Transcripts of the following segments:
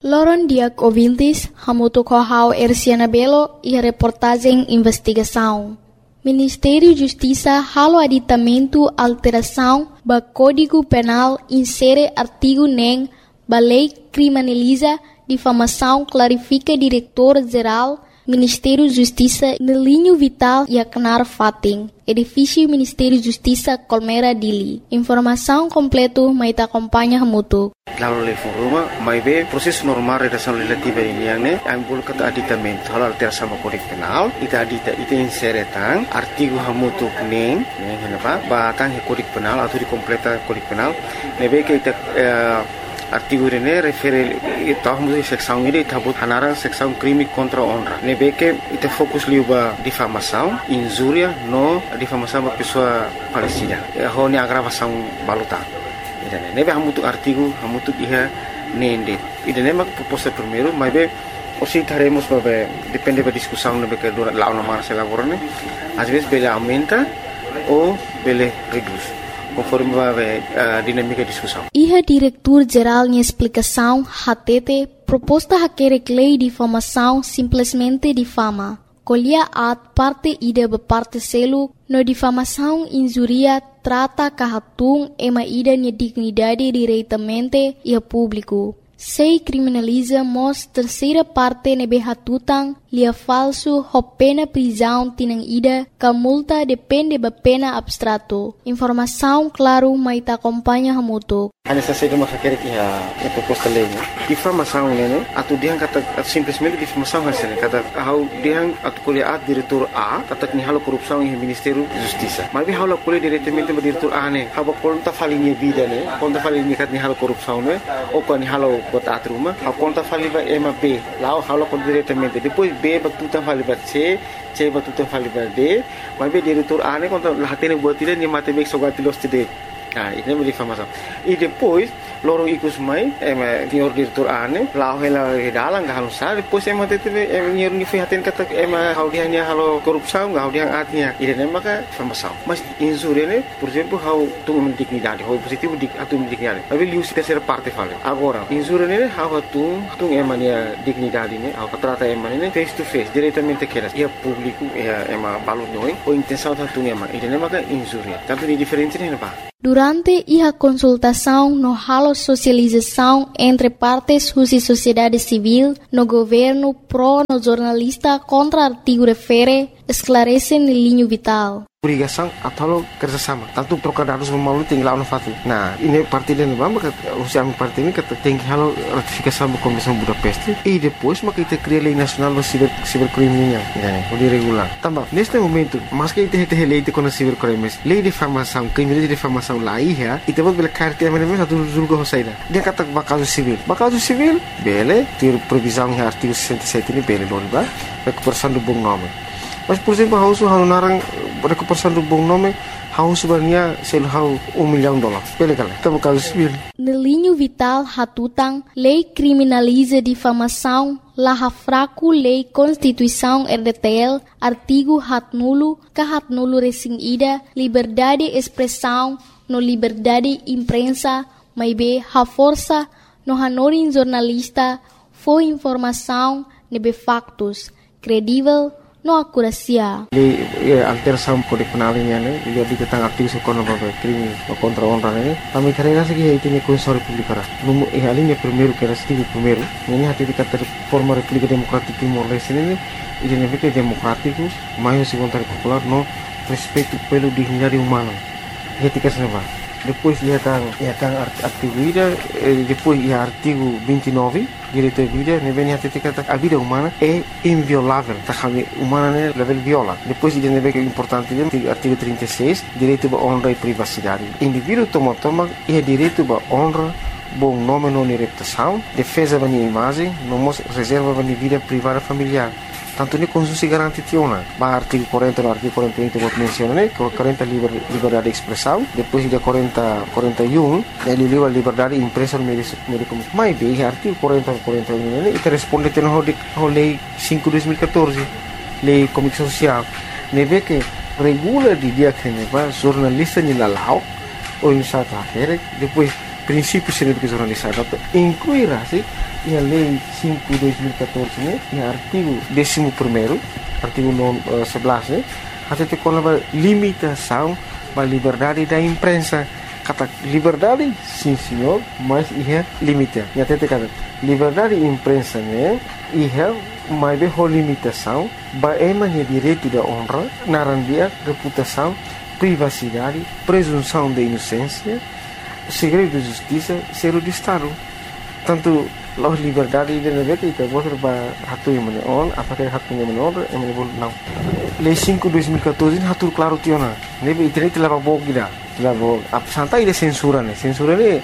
Loron Diak ouvintes, hamuto kohau Erciana Belo e a reportagem investigação. Ministério Justiça halo aditamento alteração ba Código Penal insere artigo nem ba lei criminaliza difamação clarifica diretor-geral Ministério Justiça Nelinho Vital e Aknar Fating, edifício Ministério Justiça Colmera Dili. Informação completa mai ta acompanha hamuto. Lalu level rumah, mai be proses normal redação legislativa ini yang ne, ambul kata aditamento, hal alteração sama Kode Penal, ita inseretang artigo hamutu neng kenapa, batang Kode Penal atau dikompleta Kode Penal, nebe ke ita artigo ini refere tahun seksão ini tabut hanarang seksão crime contra honra. Nebe ke ita fokus liuba difamação, injúria, no difamação ba pessoa falecida. Ho ni agravação baluta. Nebe hamutu artigo hamutu iha nende. Ida nema proposta primeiro, mas be osi taremos babe depende da discussão nebe que dura lá na mara se elaborane. Às vezes bele aumenta ou bele reduz. Conforme a dinâmica de discussão. Iha diretor-geral em explicação, hatete, proposta haquerek lei de difamação simplesmente difama. Colhia at parte ida beparte selu, no difamação injuria trata kahatung ema ida nia dignidade diretamente e público. Sei criminaliza mos terceira parte nebe hatutang lia falso ho pena prisão tinang ida ka multa depende ba pena abstrato. Informação claro mai ta acompanha hamuto. Ana sa sede makakere ki a proposta lei. Difamação né? Atu diang kata simplesmente difamação hasil kata how diang atu kuliah diretor A kata ni halo korupsão em Ministério Justiça. Mas bi halo kuliah diretamente ba diretor A ne. Haba konta falinha vida ne. Konta falinha kat ni halo korupsão ne. O ko ni halo bota atruma. Ha konta faliba ema B. Lao halo kon diretamente. Depois B batuta faliba C batuta faliba D. Mas bi diretor A ne konta lahatene buat dia ni matematik sogatilos tide. Ini é difamação. E depois, lorong ikut mai, senhor diretor ane, lau hela dalang gak halusar, depois teve nyer ni fihatin kata hau dia ni halo korupsão, hau dia atnya. Ini maka difamação. Mas injúria ne, por exemplo, hau tung dignidade, hau positivo atung dignidade. Tapi liu se terceira parte fala. Agora, injúria ne hau tung emania dignidade ne, hau trata emania face to face, diretamente keras. Ia público, ia balut noi, ou intenção tung Ini maka injúria. Tanto ni diferente ne apa? Durante a consultação no halo socialização entre partes e sociedade civil, no governo pro no jornalista contra artigo refere, esclarece no linho vital. Obrigação atau kerjasama. Tanto trocar dados melalui tinggal no fatu. Nah, ini parti dan bamba usia parti ini kata tinggi halo ratifikasi Konvensi Budapest e depois maka kita cria lei nacional do cibercrime o de regular. Também neste momento, mas que kita lei de cibercrimes, lei de difamação, crime de difamação lá ia, e depois bela carta mana mesmo satu julga hosaida. Dia kata bakal civil, bele, ter previsão em artigo 67 ini bele lor ba, recuperação do bom nome. Mas por exemplo, hausu narang recuperação do bom nome, hausu sebenarnya selhau $1 milhão. Bele kala, kita bakal civil. No linho vital hatutang, lei criminaliza difamação, laha fraco lei Constituição RDTL, artigo hatnulo, kahatnulo resing ida, liberdade expressão, no liberdade imprensa, maibe ha força, no hanorin jornalista, foi informação, nebe factos, credível, no akurasia. Alteração Kode Penal ini jadi tentang aktivis ekonomi crime contra honra ini. Kami karena segi itu ni Konstitusi Republik Ara. Numu alinea primeiro que era artigo primeiro. Ini hati dikata forma República Democrática Timor-Leste ini identifica democrático, mais vontade popular no respeito pelo dignidade humana. Etika senapa. Depois ia tang artigo ida, depois ia artigo 29 direito à vida, neve hati dikata a vida humana é inviolável. Takami humana ne level viola. Depois ia neve que é importante artigo 36 direito à honra e privacidade. Indivíduo toma ia direito à honra, bom nome não reputação, defesa da minha imagem, não reserva da minha vida privada familiar. Tanto ni Konstitusi garanti tiona. Ba artigo 40 no artigo 41 que vou mencionar, 40 liberdade de expressão, depois de 41 ele livre liberdade de imprensa no meio comunicação. Mas bem, artigo 40 41 ele responde ao lei 5/2014, lei comunicação social. Neve que regula de dia que neva jornalista ni lalau ou iniciativa depois princípios de jornalismo, incluirá-se a Lei 5/2014, né, no artigo 11º, artigo 11, até ter com a limitação da liberdade da imprensa. Kata liberdade, sim senhor, mas é limite. E até ter kata liberdade de imprensa, né, mas é limitação, é direito da honra, narandia, reputação, privacidade, presunção de inocência, segredo de justiça, ser de Estado. Tanto a liberdade de negócio itu boleh hatu yang menon, apakah hatu yang menon, yang boleh não. Lei 5/2014 hatu claro tiona. Nebe internet leva bog gida, leva santai de censura né. Censura né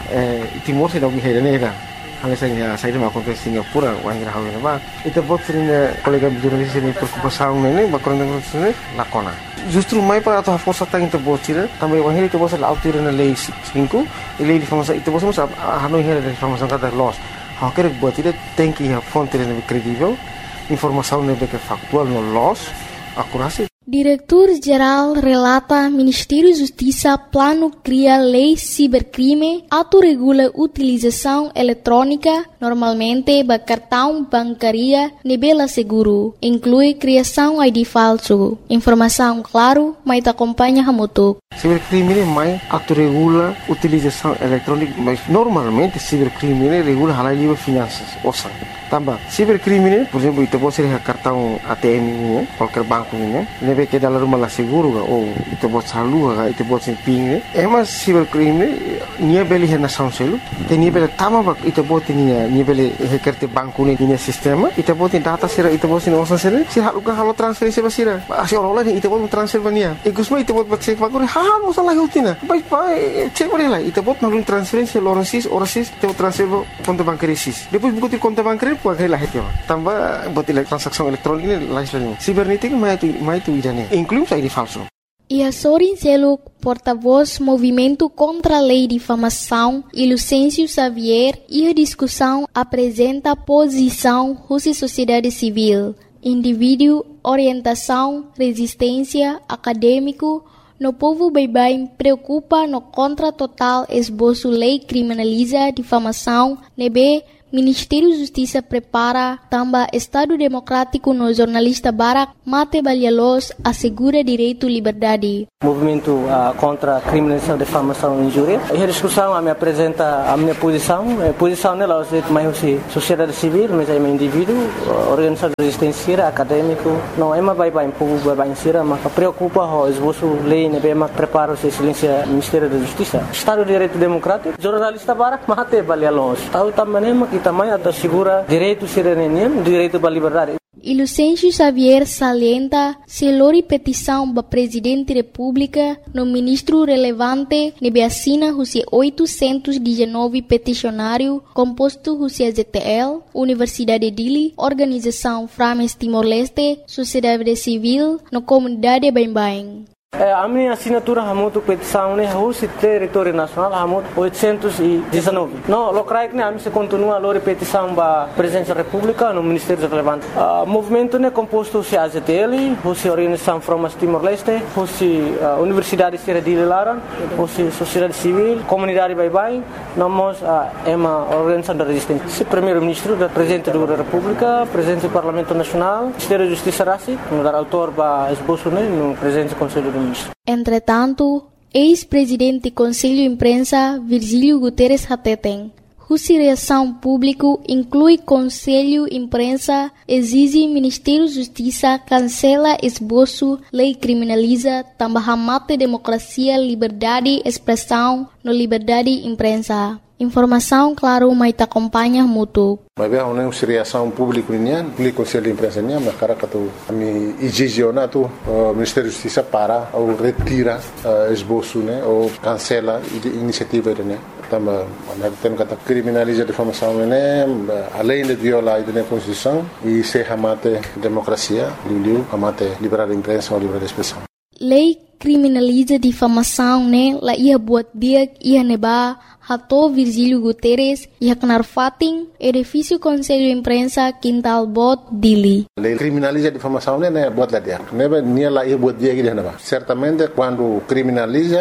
Timor se dá o que é né. Hanya saya mau konten Singapura, wanita hal ini, bah itu buat sering kolega jurnalis ini perkupasan ini, bakuran dengan sini lakona. Justru mai para atau força tang itu buat sih, tambah wanita itu buat autir na lei 5, lei di famosa itu buat masa hanoi hera di famosa kata loss. Haker buat itu tem que a fonte lebih kredibel, informação lebih factual no loss, akurasi. Diretor-Geral relata Ministério Justiça plano cria lei cibercrime, autorregula utilização eletrônica, normalmente ba cartão bancaria nebela seguro, inclui criação ID falso. Informação claro, mas acompanha Hamutuk. Cibercrime mais autorregula utilização eletrônica, mas normalmente cibercrime regula halal livre finanças, ouçam. Tambah, cibercrime, por exemplo, itu pode ser cartão ATM ini, qualquer banco ini, nebe que dalam rumah seguro ou itu pode salu, itu pode ser ping. Mas cibercrime, nia beli hena sound selu, nia beli tama itu pode nia beli hekerte banco ini nia sistema, itu pode data sira, itu pode nosan sira, sira halukan halo transferensi basira, asy orang-orang itu pode transfer bania. Igusma itu pode cek bagore, halo salah utina, baik cek boleh lah, itu pode nalun transferensi loransis, orasis, itu transfer konto bancaria sis. Depois buku konto bancaria tambah buat transaksi elektronik ini lain. Cibernética mais tu idane. Inclui ID falso. Ia Sorin Seluk, porta-voz Movimento contra a Lei de Difamação, e Lucêncio Xavier, e a discussão apresenta posição Rússia Sociedade Civil, indivíduo, orientação, resistência, acadêmico, no povo bem preocupa no contra total esboço lei criminaliza difamação, nebe Ministério da Justiça prepara também Estado Democrático no jornalista Barak Mate Balialos assegura direito e liberdade. Movimento contra a criminalização, difamação e injúria. E a discussão me apresenta a minha posição. A posição nela é mais sociedade civil, mas é um indivíduo, organização de resistência, acadêmico. Não é mais bem povo bem sira, mas preocupa o esboço lei, né? Bem prepara o silêncio Ministério da Justiça. Estado de Direito Democrático, jornalista Barak Mate Balialos. Tahu também também assegura direito cidadania, direito à liberdade. E Lucêncio Xavier salienta se lori petição para Presidente da República no ministro relevante nebe assina os 819 peticionário composto os ZTL, Universidade de Dili, Organização Frames Timor-Leste, Sociedade Civil, no comunidade Bem-Bem. A minha assinatura é muito petição, né? O território nacional é muito 819. Não, locais né? A minha continua a petição para a Presidência da República no Ministério Relevante. O movimento né composto de AZTL, a Organização Frames Timor-Leste, a Universidade de Dili Laran, a Sociedade Civil, Comunidade Bem-Bem, nós é uma organização de resistência. O Primeiro-Ministro, o Presidente da República, o Presidente do Parlamento Nacional, o Ministério da Justiça Rassi, o autor para esboço né? No Presidente do Conselho do Entretanto, ex-presidente do Conselho de Imprensa, Virgílio Guterres Hateten, cuja reação pública inclui Conselho de Imprensa, exige Ministério da Justiça cancela esboço, lei criminaliza, também mata democracia, liberdade, expressão, no liberdade de imprensa. Informação, claro, mas te acompanha muito. Mas é uma reação pública o Conselho de Imprensa mas cara que me exige o Ministério da Justiça para ou retira esboço né ou cancela a iniciativa né também tem que criminaliza a difamação né além de violar a Constituição e se ramate democracia ramate liberdade de imprensa ou liberdade de expressão. Lei criminaliza difamação né la ia buat dia ia neba hato Virgílio Guterres ia kenar fating edifício Conselho de Imprensa Quintal Bot Dili. Lei criminaliza a difamação né buat lá dia. Neba nia la ia buat dia que neba. Certamente quando criminaliza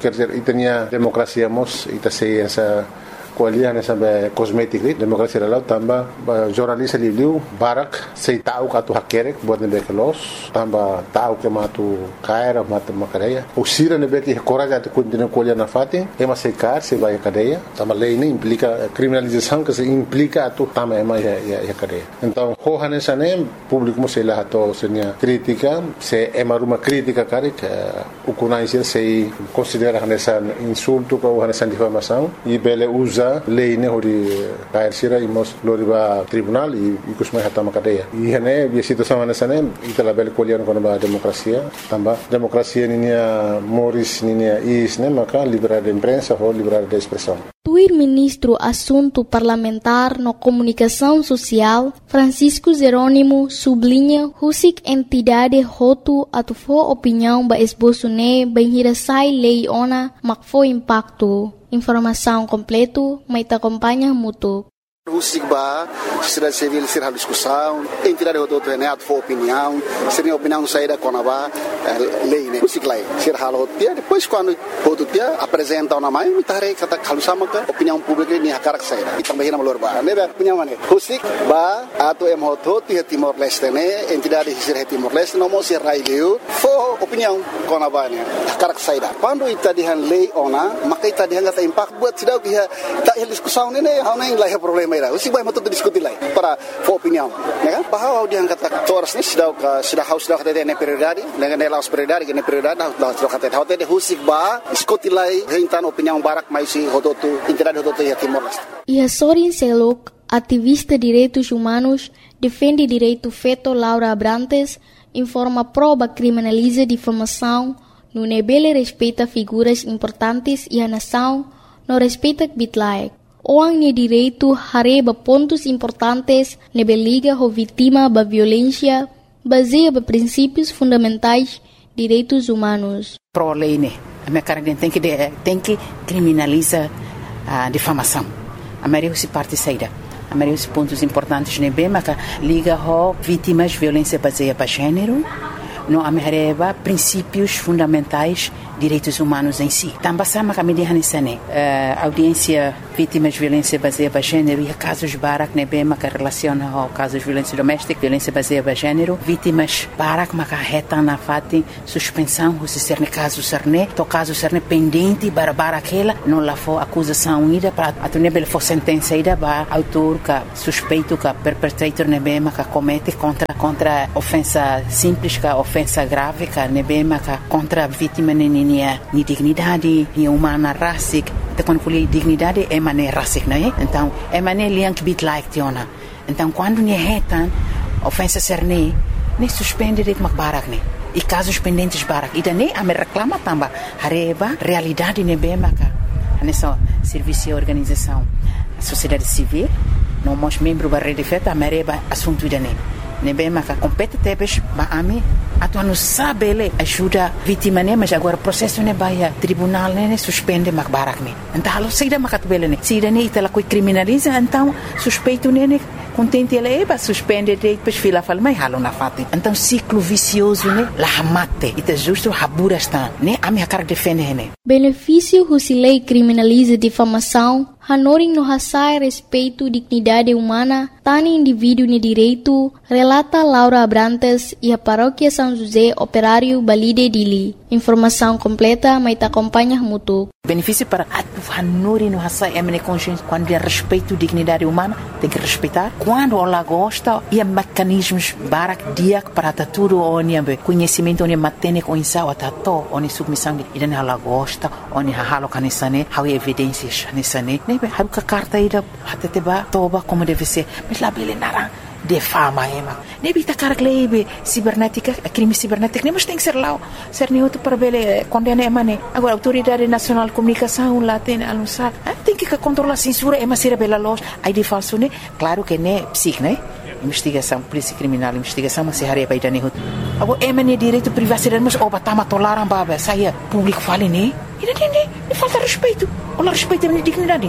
quer dizer, itania demokrasia mos ita sei essa kualian sampai kosmetik ni demokrasi lalau tambah jurnalis liu barak sei tahu katu hakerek buat nebe kelos tambah tahu ke matu kaira matu makareya usira nebe ki coraja tu continua kualian na fati ema sei kar sei vai cadeia tambah lei ini implica criminalização que se implica tu tambah ema ya cadeia então hohan esane público sei lá to senia crítica se ema uma crítica karik ukunai sei considera nessa insulto ou nessa difamação e bele usa lei ne hori kair sira imos loriba tribunal e kusmai hatama cadeia e hene bi situação nesane itala bel kolian kono ba demokrasia tamba demokrasia ninia moris ninia isne maka liberdade de imprensa ou liberdade de expressão. O ministro Assunto Parlamentar no Comunicação Social, Francisco Jerônimo, sublinha husik entidade hotu atufo opinião ba esboço ne benhirasai lei ona makfo impacto. Informação completo, mas te acompanha muito. Husik ba, sociedade civil ser a discussão, entidade hotu ne atufo opinião, seria opinião saída konaba lei ne husik lai ser halo dia depois quando hotu dia apresenta uma mai mitare kata kalusama ka opinião pública ni hakarak saída e também na valor ba ne opinião ne husik ba atu em hotu ti Timor Leste ne entidade ser Timor Leste no mo ser raileu fo opinião konaba ne hakarak saída quando ita dihan lei ona maka ita dihan kata impact buat sidau dia ta discussão ne hauna ing lai problema ira husik ba matu diskuti lai para fo opinião ne kan bahwa dihan kata toras ni sidau ka sida house dah kata ne prioridade ne laos prioridade que ne prioridade dah kata hote de husik ba diskuti lai hentan opinião barak mai si hototu entidade hototu ya Timor Leste. E Sorin Selok, ativista de direitos humanos, defende direito feto Laura Abrantes, informa prova criminaliza difamação, no nebele respeita figuras importantes e a nação não respeita bitlaek. Oang ni direito hareba pontos importantes nebeliga ho vítima ba violência, baseia ba princípios fundamentais direitos humanos. Pro lei né, a minha cara tem que criminalizar a difamação. A maioria se parte saída. A maioria dos pontos importantes né bem, mas liga ho vítimas de violência baseada para gênero, não amarreba princípios fundamentais direitos humanos em si. Também sama kami dihanisane audiência vítimas de violência baseada para gênero e casos barak né bem, mas relaciona ao casos de violência doméstica, violência baseada para gênero, vítimas barak mas reta na fati suspensão se ser ne caso ser ne, to caso ser ne pendente para aquela não lá for acusação ida para a tunebel for sentença ida para autor que suspeito que perpetrator ne bem, mas comete contra ofensa simples que ofensa grave que ne bem, mas contra vítima ni dignidade, ni humana racic, então quando falei dignidade é maneira racic, não é? Então é maneira liang bit like tiona. Então quando ni retan ofensa ser ne suspende de macbarak ne. E casos pendentes barak, e daí a me reclama também hareba realidade ne bem maca. Nessa serviço e organização, sociedade civil, não mos membro da rede feta, a mereba assunto ida ne. Nebema ka competitebes ba ami atu não sabe ele ajuda vítima ne mas agora processo ne baia tribunal ne suspende mak barak ne então alo sida makat bele ne sida ne itala coi criminaliza então suspeito ne contente ele ba suspende depois fila fala mai halo na fati então ciclo vicioso ne la mate ita justo habura está ne ami hakar defende ne benefício husilei criminaliza difamação hanoring no hasai respeito dignidade humana tani indivíduo ne direito relata Laura Abrantes e a paróquia São José Operário Balide Dili. Informação completa, mas te acompanha muito. Benefício para a hanuri no hasai emene consciência quando é respeito dignidade humana tem que respeitar quando ela gosta e mecanismos barak dia para tudo onde conhecimento onde matene com insau atato onde submissão e dan ela gosta onde halo kanisane how evidências nisane nebe haruka carta ida hateteba toba como deve ser mas lá bele nara defama ema nebi takar klebe cibernética crime cibernético nem mas tem que ser lá ser neutro para bele condena emane agora autoridade nacional de comunicação lá tem anunciar tem que controlar a censura ema ser bela loja aí de falso né claro que né psic né investigação polícia criminal investigação mas se hareba ida né agora emane direito privacidade mas oba tama tolaram baba saia público fale né e falta respeito ou respeito a dignidade né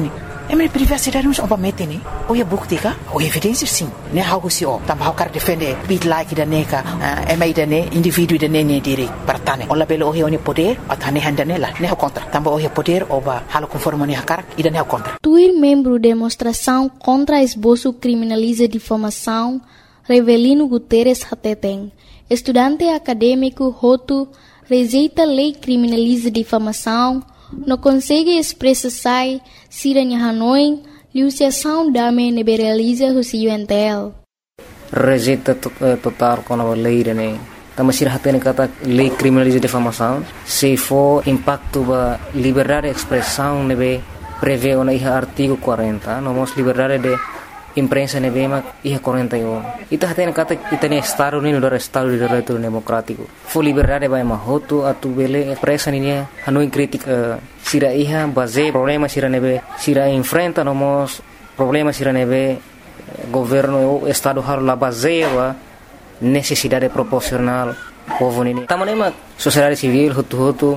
Emre privacidade não oba mete ni. O ia bukti ka? O evidência sim. Ne hau si o. Tam hau kar defender bit like da neka. Emai da ne indivíduo da ne diri partane. Ola belo o oni poder atane handane la. Ne hau contra. Tam o poder oba halo conforme ni hakar ida ne hau contra. Tuir membro demonstração contra esboço criminaliza difamação Revelino Guterres Hateteng. Estudante acadêmico Hotu rejeita lei criminaliza difamação, não consegue expressar se a Hanoi, liuciação dame liberaliza o UNTL. Rejeita total com a lei, né? Também se hatene kata lei criminaliza difamação, se for impacto ba liberdade de expressão, né? Prevê o artigo 40, nós liberdade de imprensa nebema ia 41. Ita hatene kata itane estado ni no estado de direito democrático. Fo liberdade vai mahoto atu bele presa ni Hanoi crítica sira iha base problema sira nebe sira enfrenta nomos problema sira nebe governo o estado har la base wa necessidade proporcional povo ni. Tamanema sociedade civil hotu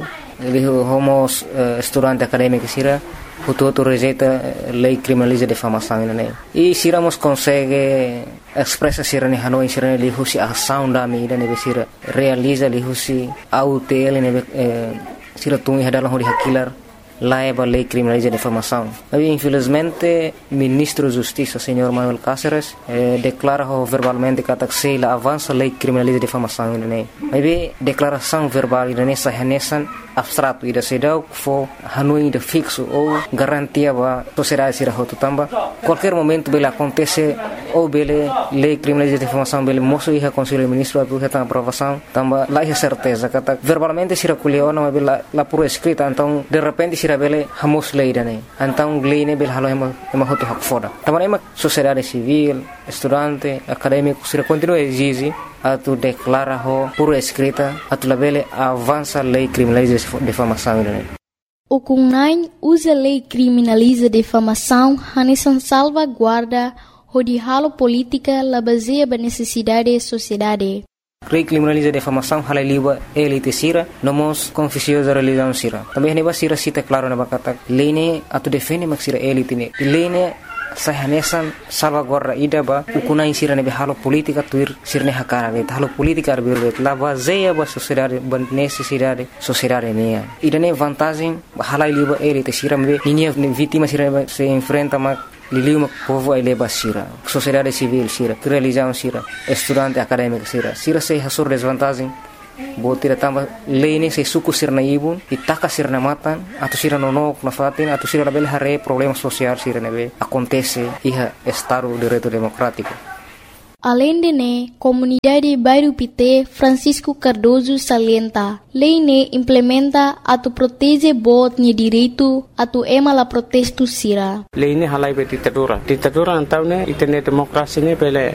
homos estudante acadêmico sira Hutu rejeita lei criminaliza difamação né e siramos consegue expressa sira ni Hanoi sira ni husi ação da mídia ne sira realiza li husi autel ne sira tungi hadalah hori hakilar laiba lei criminaliza difamação. Mas infelizmente ministro de Justiça senhor Manuel Cáceres declara verbalmente que la avança lei criminaliza difamação né. Mas declaração verbal ne sahanesan abstrato ida sedau fo Hanoi de fixo ou garantia ba sociedade sira hotu tamba qualquer momento bela acontece ou bele lei criminaliza difamação bele moço ia conselho ministro abu heta aprovação tamba lá é certeza kata verbalmente sira kuliona bela la por escrita então de repente sira bele hamos lei dane então lei ne bele halo ema hotu hak foda tamba ema sociedade civil estudante acadêmico sira continua exige atu declara ho por escrita atu labele avança lei criminaliza difamação né. O CUNAI usa lei criminaliza difamação hanesan salvaguarda o de halo política la baseia ba necessidade da sociedade. Lei criminaliza difamação halaliwa elite sira nomos confusiosa religião sira. Também neba sira cita claro na bakata lei ne atu defende mak sira elite ne. Lei ne sahanesan salvaguarda ida ba ukunai sira nebe halo politika tuir sirne hakara vet halo politika arbir la baseia ba sociedade ba necessidade sociedade ne ida ne vantagem halai liba elite sira me ninia vítima sira se enfrenta ma liliu povo ai leba sira sociedade civil sira religião sira estudante acadêmico sira se hasur desvantagem botira tamba lei se suku sirna ibun itaka sirna matan atau sira nonok na fatin atau sira label hare problema social sira nebe acontece iha estado de direito democrático. Além de ne, comunidade Bairro Pité Francisco Cardoso salienta, lei ne implementa atu protege bot ni direito atu ema la protesto sira. Lei ne halai be ditadura antau ne itene demokrasi ne pele